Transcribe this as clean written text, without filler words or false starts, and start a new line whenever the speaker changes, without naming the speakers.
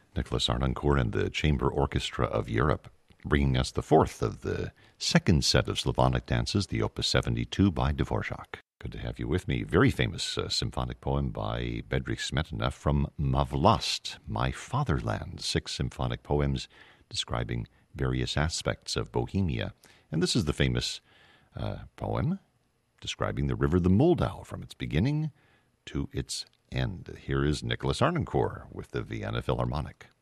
Nicholas Arnoncourt and the Chamber Orchestra of Europe, bringing us the fourth of the second set of Slavonic dances, the Opus 72 by Dvorak. Good to have you with me. Very famous symphonic poem by Bedřich Smetana from Má vlast, My Fatherland. 6 symphonic poems describing various aspects of Bohemia. And this is the famous poem describing the river the Moldau from its beginning to its end. Here is Nicholas Arnoncourt with the Vienna Philharmonic.